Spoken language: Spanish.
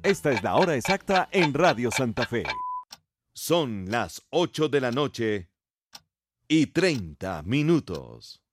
Esta es la hora exacta en Radio Santa Fe. Son las 8 de la noche y 30 minutos.